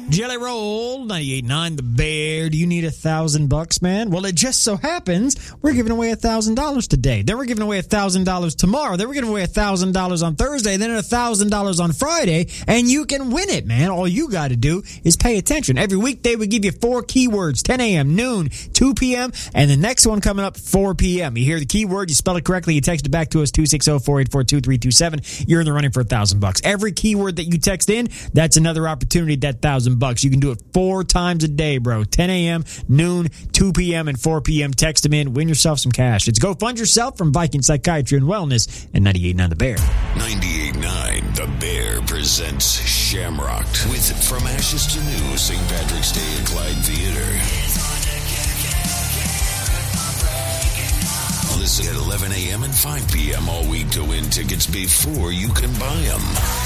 Jelly Roll, 98.9 The Bear. Do you need $1,000, man? Well, it just so happens we're giving away $1,000 today. Then we're giving away $1,000 tomorrow. Then we're giving away $1,000 on Thursday. Then $1,000 on Friday. And you can win it, man. All you got to do is pay attention. Every weekday we give you 4 keywords, 10 a.m., noon, 2 p.m., and the next one coming up 4 p.m. You hear the keyword, you spell it correctly, you text it back to us, 260-484-2327. You're in the running for $1,000. Every keyword that you text in, that's another opportunity, that $1,000. You can do it 4 times a day, bro. 10 a.m., noon, 2 p.m., and 4 p.m. Text them in. Win yourself some cash. It's Go Fund Yourself from Viking Psychiatry and Wellness and 98.9 The Bear. 98.9 The Bear presents Shamrock with From Ashes to New, St. Patrick's Day at Clyde Theater. Listen at 11 a.m. and 5 p.m. all week to win tickets before you can buy them.